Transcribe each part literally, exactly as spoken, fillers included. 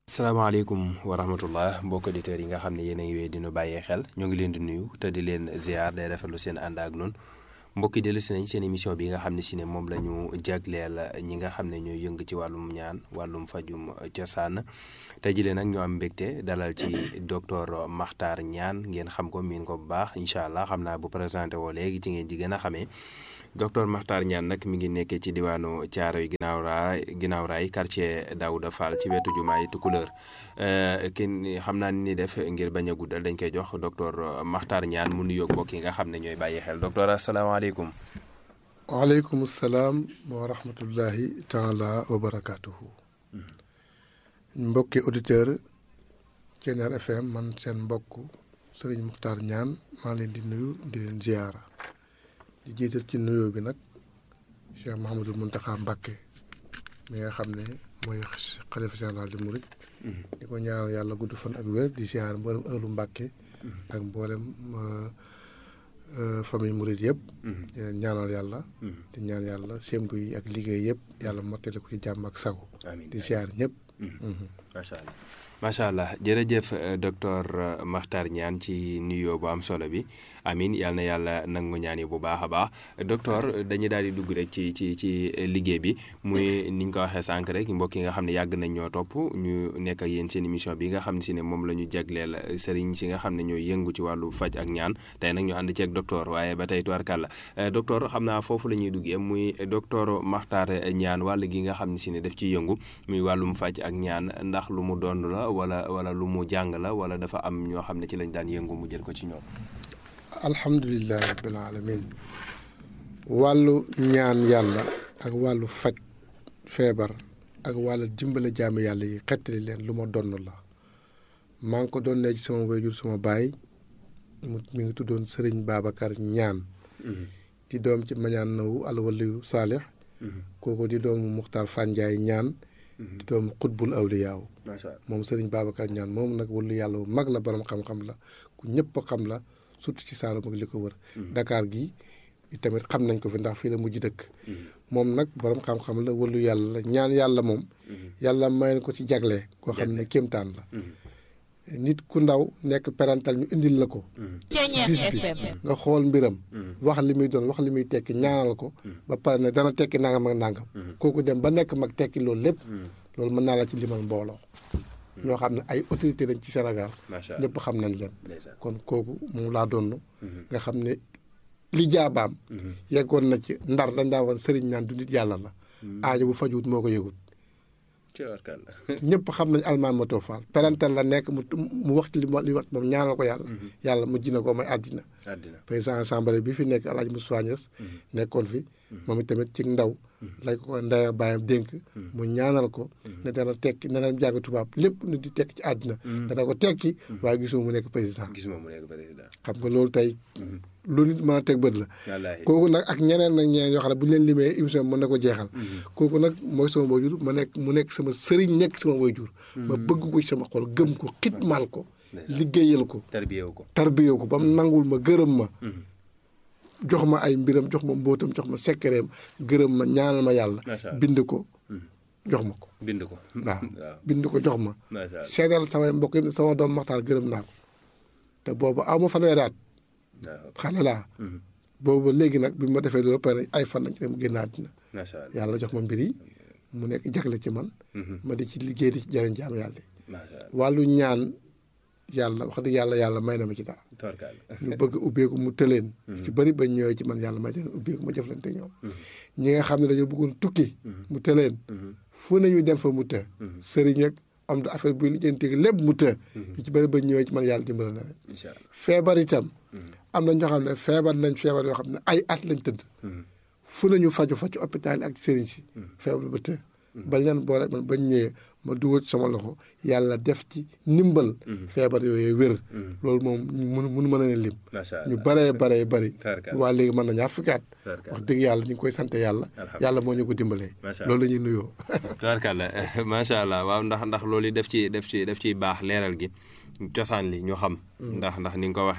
salaamaaleykum wa rahmatullah mbokk auditeurs yi nga xam ne yéen a ngi wéy dinu bàyyee xel ñoo ngi leen di nuyu te di leen ziar day rafetlu seen ànd ak noonu mbokki dellu si nañ seen émission bi nga xam ne si ne moom la ñu jagleel ñi nga xam ne ñooy yëng ci wàllum ñaan wàllum fajum cosaan tey jii nag ñu am mbégte dalal ci docteur Makhtar Niane ngeen xam ko miin ko bu baax incha allah xam naa bu présenté woo léegi ci ngeen di gën a xamee docteur Makhtar Niane nag mi ngi nekkee ci diwaanu Thiaroye ginnaaw raay ginnaaw raay quartier Daouda Fall ci wetu jumaay Tukulóor kenn xam naa ni def ngir bañ a guddal dañ koy jox docteur Makhtar Niane mu nuyoog mbokk yi nga xam ne ñooy bàyyi xel docteur asalaamaaleykum. waaleykum salaam wa rahmatullahi taala wa barakaatuhu. mbokki auditeur Thiéniere F M man seen mbokk Serigne Makhtar Niane maa leen di nuyu di leen ziyaara di jiital ci nuyoo bi nag Cheikh Mouhamadou Mountakha Mbacké mi nga xam ne mooy xalifa général di Mouride. di ko ñaanal yàlla gudd fan ak wér di ziyaar mboolem ëllu Mbacké ak mboolem famille Mouride yëpp. di leen ñaanal yàlla. di ñaan yàlla sémbu yi ak liggéey yëpp yàlla mottali ko ci jàmm ak sago. di ziyaar ñëpp. macha allah macha allah jërëjëf docteur Makhtar Niane ci nuyoo bu am solo bi amin yal na yàlla nangu ñaan yi bu baax a baax docteur dañuy daal di dugg rek ci ci ci liggéey bi muy ni ñu ko waxee sànq rek mbokk yi nga xam ne yàgg nañ ñoo topp ñu nekk ak yéen seen émission bi nga xam ne si ne moom la ñu jagleel sëriñ si nga xam ne ñooy yëngu ci wàllu faj ak ñaan tey nag ñu ànd ceeg docteur waaye ba tey tubaarkàlla docteur xam naa foofu la ñuy duggee muy docteur Makhtar Niane wàll gi nga xam ne si ne daf ciy yëngu muy wàllum faj ak ñaan ndax lu mu doon la wala wala lu mu jàng la wala dafa am ñoo xam ne ci lañ daan yëngu mu jël ko ci ñoom. alhamdulilah rabbil alamin wàllu ñaan yàlla ak wàllu faj feebar ak wàllu dimbale jaamu yàlla yi xettali leen lu ma donn la maa ngi ko doon ne ci sama wayjur sama baay mu mi ngi tuddoon Serigne Babacar Niane. di doom ci mañaan nawu alwaliyu saalix kooku di doomu Muxtaar Fanjaay Niane. di doomu xutbul awliyaaw moom Serigne Babacar Niane moom nag wàllu yàlla bu mag la borom xam-xam la ku ñëpp xam la surtout ci Saalum ak li ko wër. Dakar gi tamit xam nañ ko fi ndax fii la mujj dëkk. moom nag borom xam-xam la wàllu yàlla la ñaan yàlla moom. yàlla may ko ci jagle koo xam ne kéemtaan la. nit ku ndaw nekk parental ñu indil la ko. bis bi nga xool mbiram. wax li muy doon wax li muy tekki ñaanal ko. ba pare ne dana tekki nangam ak nangam. kooku dem ba nekk mag tekki loolu lépp. loolu mën naa la ci limal mbooloo. ñoo xam ne ay autorité lañ ci Sénégal. ñëpp xam nañ leen. kon kooku moom laa doon. nga xam ne li jaabaam. yeggoon na ci ndar dañ daa woon sëriñ naan du nit yàlla la. aajo bu fajuwut moo ko yëgut. ñëpp xam nañ almaan moto faal parental la nekk mu mu wax ci li mu li wax moom ñaanal ko yàlla. yàlla mujj na ko may àddina. président assemblée bi fi nekk El Hadj Moussa Niass nekkoon fi. moom itamit ci ndaw. lay ko ndaya bàyyam dénk. mu ñaanal ko. ne dana tekki ne dana jàng tubaab lépp nu di tekki ci àddina. dana ko tekki. waaye gisuma mu nekk président. gisuma mu nekk président. xam nga loolu tey. lu nit mën a teg bët la. kooku nag ak ñeneen nag ñeneen yoo xam ne bu ñu leen limee émission bi mën na ko jeexal. kooku nag mooy sama waajur ma nekk mu nekk sama sëriñ nekk sama waajur. ma bëgg ko ci sama xol gëm ko xitmaal ko. liggéeyal ko. tarbiyewu ko tarbiyewu ko ba mu nangul ma gërëm ma. jox ma ay mbiram jox ma mbóotam jox ma sekkereem gërëm ma ñaanal ma yàlla. bind ko jox ma ko. bind ko waaw bind ko jox ma. seedal samay mbokk yi sama doom Makhtar gërëm naa ko te boobu aw ma fanweeri at. xale laa. boobu léegi nag bi ma defee loolu pare ay fan lañ ci mu génn àddina. yàlla jox ma mbir yi mu nekk jagle ci man. ma di ci liggéey di ci jëriñ jaam yàlla yi. wàllu ñaan yàlla wax dëgg yàlla yàlla may na ma ci dara. ñu bëgg ubbeeku mu tëleen. ci bëri ba ñëwee ci man yàlla may leen ubbeeku ma jëflante ñoom. ñi nga xam ne dañoo bëggoon tukki. mu tëleen. fu nañu dem fa mu të. sëriñ ak am da affaire buy lijjanti lépp mu të. ñu ci bëri ba ñëwee ci man yàlla dimbala na leen. feebar itam. am na ñoo xam ne feebar nañ feebar yoo xam ne ay at lañ tëdd. fu nañu faju fa ci hôpital ak sëriñ si. feebar ba të. bañ leen boole man bañ ñëwee ma dugal ci sama loxo yàlla def ci ndimbal. feebar yooyu wér. loolu moom mënu mënu mën a lim. ñu baree baree bari. waa léegi mën na ñaar fukki at. wax dëgg yàlla ñu ngi koy sant yàlla. yàlla moo ñu ko dimbalee. loolu la ñuy nuyoo. tubaarkàlla macha allah waaw ndax ndax loolu def ci def ci def ciy baax leeral gi cosaan li ñu xam. ndax ndax ni nga ko waxee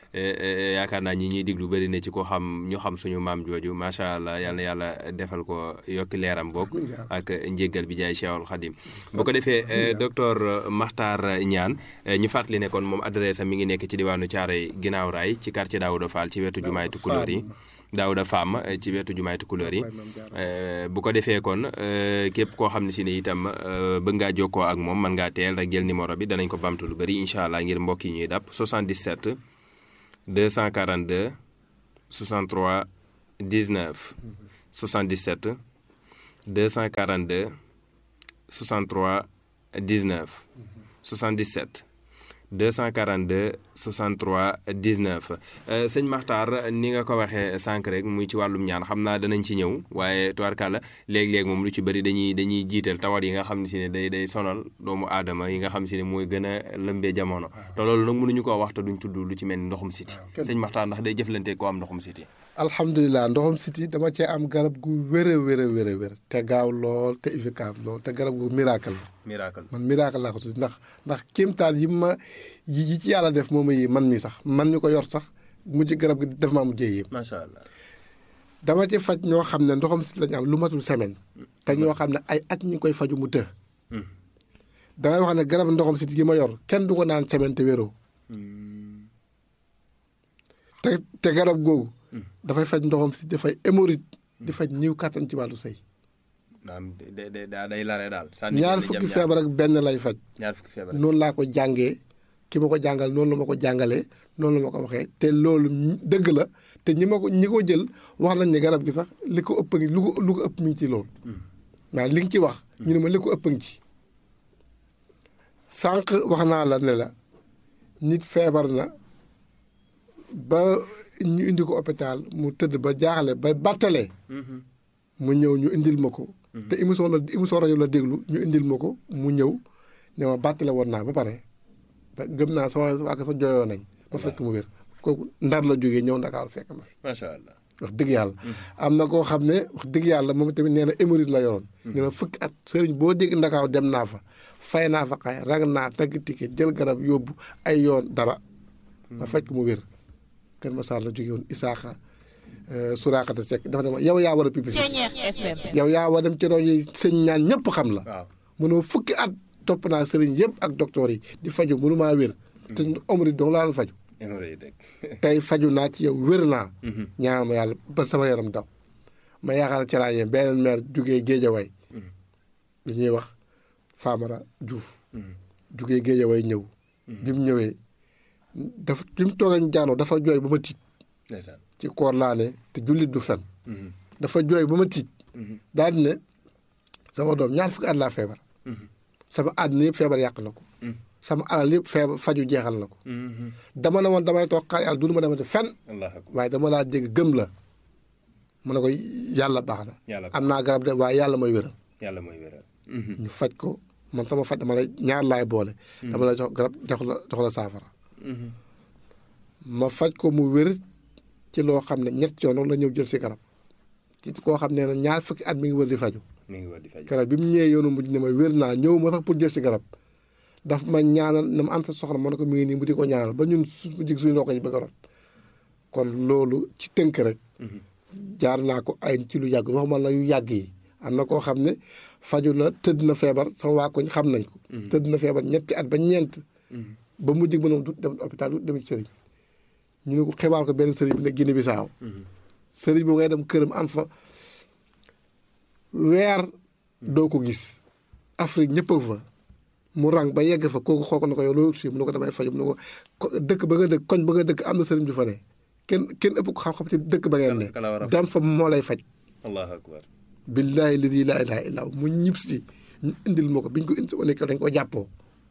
yaakaar naa ñi ñuy diglu bëri na ci ko xam ñu xam suñu maam jooju macha allah yal na yàlla defal ko yokki leeram boog ak njéggal bi jaay Cheikhul Khadim bu ko defee docteur Makhtar Niane ñu fàttali ne kon moom adresse am mi ngi nekk ci diwaanu Thiaroye ginnaaw raay ci quartier Daouda Fall ci wetu jumaay Tukulóor yi Daouda Fam ci wetu jumaay Tukulóor yi bu ko defee kon képp koo xam ne si ne itam bëgg ngaa jokkoo ak moom mën ngaa teel rek jël numéro bi danañ ko bamtu lu bëri incha allah ngir mbokk yi ñuy dàpp soixante-dix-sept deux cent quarante-deux soixante-trois dix-neuf soixante-dix-sept deux cent quarante-deux soixante-trois dix-neuf soixante-dix-sept deux cent quarante-deux soixante-trois dix-neuf sëñ Makhtar ni nga ko waxee sànq rek muy ci wàllum ñaan xam naa danañ ci ñëw waaye tubaarkàlla léeg-léeg moom lu ci bëri dañuy dañuy jiital tawat yi nga xam ne si ne day day sonal doomu aadama yi nga xam si ne mooy gën a lëmbee jamono te loolu nag mënuñu koo wax te duñ tudd lu ci mel ni ndoxum siti sëñ Makhtar ndax day jëflante koo am ndoxum siti alhamdulilah ndoxum siti dama cee am garab gu wér a wér a wér a wér te gaaw lool te efficace lool te garab gu miracle la miracle man miracle laa ko tudd ndax ndax kéemtaan yi ma yi ci yàlla def moom yi man mi sax man mi ko yor sax mujj garab gi def maa mujjee yëpp macha allah dama ci faj ñoo xam ne ndoxam siti lañu am lu matul semaine te ñoo xam ne ay at ñu ngi koy faju mu të damay wax ne garab ndoxam siti gi ma yor kenn du ko naan semaine te wéroo te te garab googu dafay faj ndoxam siti dafay hémorroïde di faj ñiw kàttan ci wàllu sëy day lare daal ñaar fukki feebar ak benn lay faj ñaar fukki feebar noonu laa ko jàngee ki ma ko jàngal noonu la ma ko jàngalee noonu la ma ko waxee te loolu dëgg la te ñi ma ko ñi ko jël wax nañ ne garab gi sax li ko ëpp ngi lu ko lu ko ëpp mi ngi ci loolu waaw li nga ci wax ñu ne ma li ko ëpp ngi ci sànq wax naa la ne la nit feebar na ba ñu indi ko hôpital mu tëdd ba jaaxle ba battalee mu ñëw ñu indil ma ko te émission la émission rajo la déglu ñu indil ma ko mu ñëw ne ma battale woon naa ba pare gëm naa sama waa sa jooyoo nañ ma fekk mu wér kooku ndar la jógee ñëw Ndakaaru fekk ma fi macha allah wax dëgg yàlla am na koo xam ne wax dëgg yàlla moom tamit nee na hémorroïde la yoroon nee na fukki at sëriñ boo dégg Ndakaaru dem naa fa fay naa fa xay rag naa tagg ticket jël garab yóbbu ay yoon dara ma fekk mu wér Kër Massar la jógee woon Isaaxa Suraakata Seck dafa dem yow yaa war a publicité yow yaa war a dem ci rajo yi sëñ ñaan ñëpp xam la mënoo fukki at topp naa sëriñ yëpp ak docteur yi di faju mënu maa wér te omri dong laa la faju tey faju naa ci yow wér naa ñaan ma yàlla ba sama yaram daw ma yaakaar ci laa yem beneen maire jugee Géejawaay lu ñuy wax Famara Diouf jugee Géejawaay ñëw bi mu ñëwee dafa bi mu toogee ñu jaanoo dafa jooy ba ma tiit ci koor laa ne te jullit du fen dafa jooy ba ma tiit daal di ne sama doom ñaar fukki at laa feebar sama àddina yëpp feebar yàq na ko sama alal yëpp feebar faju jeexal na ko dama ne woon damay toog xaar yàlla du ma demati fen waaye dama laa dégg gëm la mu ne ko yàlla baax na am naa garab de waaye yàlla mooy wéral yàlla mooy wéral ñu faj ko man sama faj dama lay ñaar laay boole dama lay jox garab jox la jox la saafara ma faj ko mu wér ci loo xam ne ñett yoon la ñëw jël si garab ci koo xam ne ñaar fukki at mi ngi wër di faju mi ngi wër di faju garab bi mu ñëwee yoonu mujj ne ma wér naa ñëw ma sax pour jël si garab daf ma ñaanal na ma anta soxla ma ne ko mi ngi nii mu di ko ñaanal ba ñun su jig suñu ndox yi bëgg a rot kon loolu ci tënk rek jaar naa ko ay ci lu yàgg waxuma la yu yàgg yi am na koo xam ne faju na tëdd na feebar sama waa koñ xam nañ ko tëdd na feebar ñetti at ba ñeent ba mu jig mënom du dem hôpital du dem ci sëriñ ñu ne ko xibaar ko benn sëriñ bi ne Guinée Bissau sëriñ boo ngay dem këram am fa weer doo ko gis Afrique ñëpp a fa mu rang ba yegg fa kooku xool ko ne ko yow loo si mu ne ko damay faju mu ne ko dëkk ba nga dëkk koñ ba nga dëkk am na sëriñ ju fa ne kenn kenn ëpp ko xam-xam ci dëkk ba ngeen ne dem fa moo lay faj allahu akbar billaahi ladi laa ilaaha illaa hu mu ñib si ñu indil ma ko biñ ko indi ko dañ ko jàppoo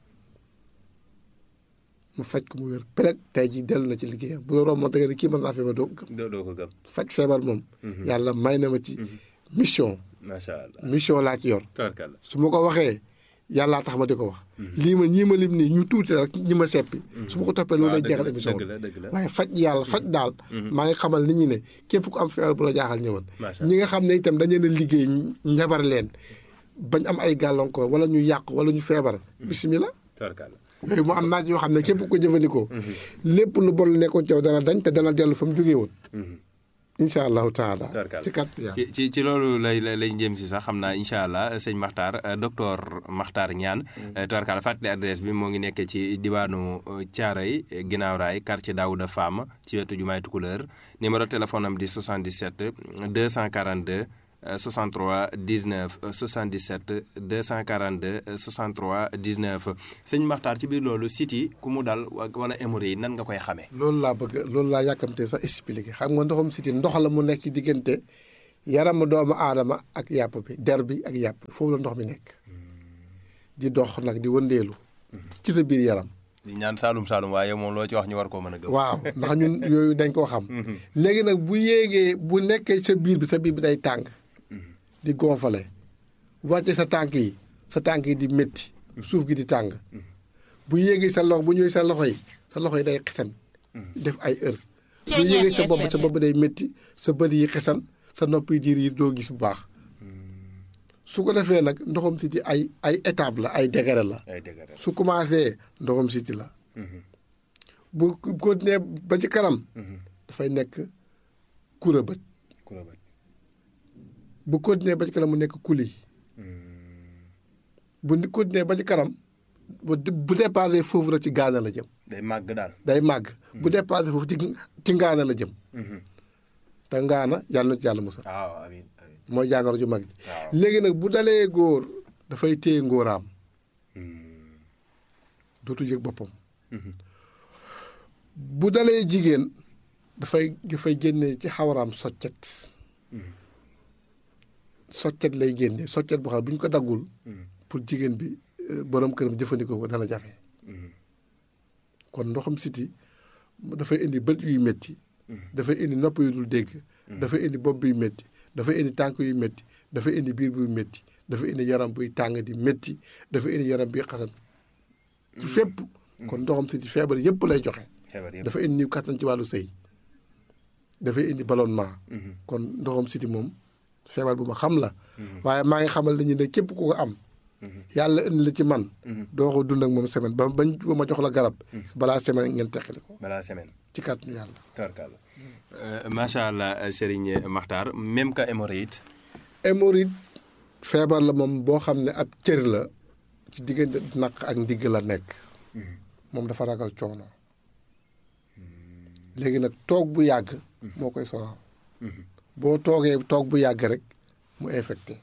mu faj ko mu wér peleg tey jii dellu na ci liggéeyam bu la romboon te nga ne kii mën naa feebar doo ko gëm doo ko gëm faj feebar moom yàlla may na ma ci mission macha allah mission laa ci yor su ma ko waxee yàllaa tax ma di ko wax lii ma ñii ma lim nii ñu tuuti rek ñi ma seppi su ma ko toppee loolu lay jeexal émission waaye faj yàlla faj daal maa ngi xamal nit ñi ne képp ku am feebar bu la jaaxal ñëwal ñi nga xam ne itam dañu leen a liggéey njabar leen bañ am ay gàllankoor wala ñu yàq wala ñu feebar bisimilah yooyu mu am naaj yoo xam ne képp ko jëfandikoo lépp lu bon nekkoon ci yow dana dañ te dana dellu fa mu jógee woon incha allahu taala ci kat ci ci ci loolu lay lay jëm si sax xam naa incha allah sëñ Makhtar docteur Makhtar Niane tubarkalla fàttali adresse bi moo ngi nekk ci diwaanu Thiaroye ginnaaw raay quartier Daouda Fam ci wetu jumaay Tukulëër numéro téléphone am di soixante-dix-sept deux cent quarante-deux soixante-trois dix-neuf soixante-dix-sept deux cent quarante-deux soixante-trois dix-neuf sëñ Makhtar ci biir loolu site yi ku mu dal wala hémorroïde yi nan nga koy xamee. loolu laa bëgg loolu laa yàkkamte sax expliqué xam nga ndoxum site ndox la mu nekk ci diggante yaramu doomu aadama ak yàpp bi der bi ak yàpp foofu la ndox mi nekk di dox nag di wëndeelu ci sa biir yaram. di ñaan Saalum Saalum waaye moom loo ci wax ñu war koo mën a gëm. waaw ndax ñun yooyu dañ koo xam. léegi nag bu yéegee bu nekkee sa biir bi sa biir bi day tàng. di gonfale wàcce sa tànk yi sa tànk yi di métti suuf gi di tàng bu yéegee sa loxo bu ñëwee sa loxo yi sa loxo yi day xesan def ay heure bu yéegee sa bopp sa bopp day métti sa bët yi xesan sa nopp yi diir yi doo gis bu baax su ko defee nag ndoxam siti ay ay étape la ay degré la su commencé ndoxam siti la bu continuer ba ci kanam dafay nekk kura bët bu continuer ba ci kanam mu nekk kuli bu continuer ba ci kanam bu bu dépassé foofu rek ci gaana la jëm. day màgg daal day màgg. bu dépassé foofu ci ci ngaana la jëm. te ngaana yàlla na ci yàlla musal. waaw amiin amiin mooy jàngoro ju mag ji. léegi nag bu dalee góor dafay téye ngóoraam. dootu yëg boppam. bu dalee jigéen dafay dafay génne ci xawaraam soccet. soccet lay génne soccet boo xam ne bu ñu ko daggul pour jigéen bi borom këram jëfandikoo ko dana jafe kon ndoxam siti dafay indi bët yuy métti dafay indi nopp yu dul dégg dafay indi bopp buy métti dafay indi tànk yu métti dafay indi biir buy métti dafay indi yaram buy tàng di métti dafay indi yaram buy xasan ci fépp kon ndoxam siti feebar yëpp lay joxe dafay indi niw kattan ci wàllu sëy dafay indi ballonnement kon ndoxam siti moom feebar bu ma xam la waaye maa ngi xamal nañu ne képp ku ko am yàlla indi la ci man doo ko dund ak moom semaine ba bañ ba ma jox la garab balaa semaine ngeen teqali ko balaa semaine ci kàttanu yàlla tarkala macha allah Serigne Makhtar même que hémorroïde hémorroïde feebar la moom boo xam ne ab cër la ci diggante naq ak ndigg la nekk moom dafa ragal coono léegi nag toog bu yàgg moo koy sonal boo toogee toog bu yàgg rek mu infecté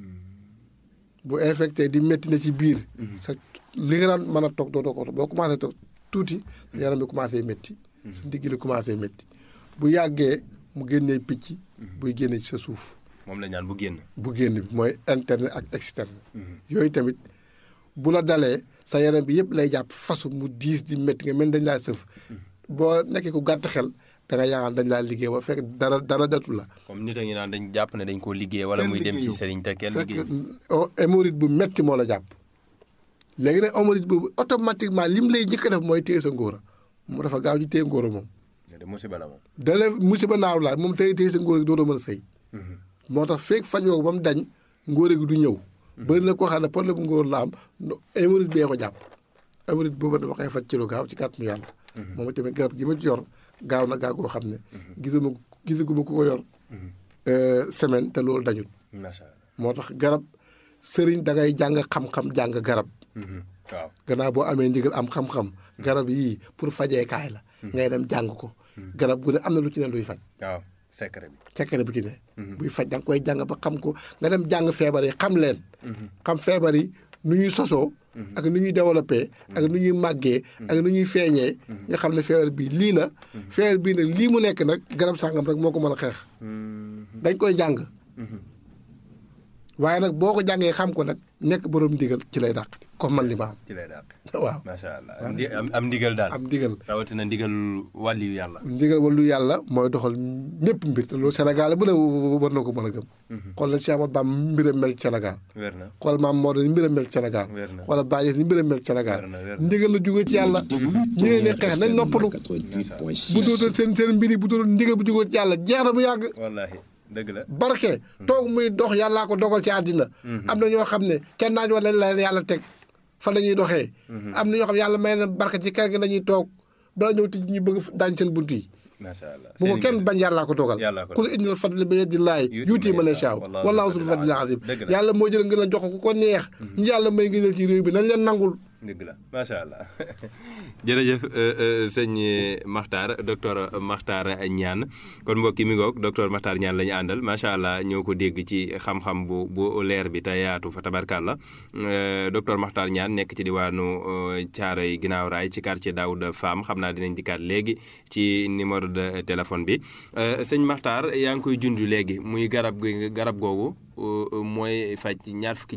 bu infecté di métti na ci biir sa li nga daan mën a toog doo ko boo commencé toog tuuti yaram bi commencé métti sa ndigg li commencé métti bu yàggee mu génnee picc buy génne ci sa suuf moom la ñaan bu génn bu génn bi mooy interne ak externe yooyu tamit bu la dalee sa yaram bi yëpp lay jàpp fasu mu diis di métti nga mel dañ laa sëf boo nekkee ku gàtt xel da nga yaakaar dañ laa liggéey ba fekk dara dara datu la. comme nit a ngi naan dañ jàpp ne dañ koo liggéey wala muy dem ci sëriñ te kenn liggéey fekk hémorroïde bu metti moo la jàpp léegi nag hémorroïde boobu automatiquement lim lay njëkk a def mooy téye sa ngóora mu dafa gaaw ci téye ngóora moom. de musiba la moom. dale musiba naaw la moom téye téye sa ngóora gi doo mën a sëy. moo tax fekk fajoo ko ba mu dañ ngóora gi du ñëw. bëri na koo xam ne problème ngóor la am hémorroïde bee ko jàpp hémorroïde boobu dama koy faj ci lu gaaw ci kàttanu yàlla. moom tamit garab gi ma ci yor gaaw na gaaw goo xam ne gisuma gisaguma ku ko yor semaine te loolu dañul moo tax garab sëriñ da ngay jàng xam-xam jàng garab waaw gannaaw boo amee ndigal am xam-xam garab yii pour fajeekaay la ngay dem jàng ko garab gu ne am na lu ci ne luy faj waaw secret bi secret bu ci ne buy faj da nga koy jàng ba xam ko nga dem jàng feebar yi xam leen xam feebar yi nu ñuy sosoo ak nu ñuy développé ak nu ñuy màggee ak nu ñuy feeñee nga xam ne feebar bii lii la feebar bii nag lii mu nekk nag garab sàngam rek moo ko mën a xeex dañ koy jàng waaye nag boo ko jàngee xam ko nag nekk borom ndigal ci lay dàq comme man li ma am ci lay dàq waaw macha allah am ndigal daal am ndigal rawatina ndigal wàlliyu yàlla ndigal wàllu yàlla mooy doxal ñëpp mbir te loolu Sénégal bu ne war na ko mën a gëm xool na Cheikh Ahmadou Bamba mbiram mel ci Sénégal wér na xool maam Maodo ni mbiram mel ci Sénégal xoolal Baye ni mbiram mel ci Sénégal ndigal la jógee ci yàlla ñi ne ne xeex nañ noppalu bu dootoon seen seen mbir yi bu dootoon ndigal bu jógee ci yàlla jeex na bu yàgg wallaahi dëgg la barke toog muy dox yàllaa ko dogal ci àddina am na ñoo xam ne kenn naaj wala la yàlla teg fa la ñuy doxee. am na ñoo xam yàlla may na barke ci kër gi lañuy toog bala ñëw tij ñu bëgg daañ seen bunt yi. macha allah bu ko kenn bañ yàllaa ko toogal. kul innal fadla bi yadillaahi yuutii man yashaa wallaahu zul fadlil aziim. yàlla moo jël ngeen a jox ko ko neex. ñu yàlla may ngeen ci réew bi nañ leen nangul. dëgg la macha allah jërëjëf sëñ Makhtar docteur Makhtar Niane kon mbokki mi ngoog docteur Makhtar Niane la ñu àndal macha allah ñoo ko dégg ci xam-xam bu bu leer bi te yaatu fa tabarkàlla docteur Makhtar Niane nekk ci diwaanu Thiaroye Ginnaaw Raay ci quartier Daouda Fam xam naa dinañ dikkaat léegi ci numéro de téléphone bi sëñ Makhtar yaa ngi koy junj léegi muy garab gi garab googu mooy faj ñaar fukki